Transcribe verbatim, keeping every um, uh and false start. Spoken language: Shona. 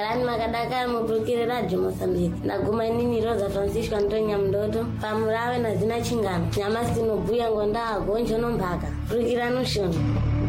Garani makadaka mupurukire radio Mozambique. Ndaguma inini Rosa Francisco Antonia Mdoto pamurawe na zina chingano. Nyama sinobhuya ngonda agonjo nombaka. Purukira noshoni.